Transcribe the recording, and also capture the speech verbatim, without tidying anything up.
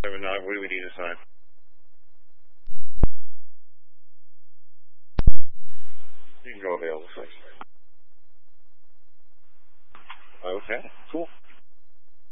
seven nine, what do we need to sign? You can go available, please. Okay, cool.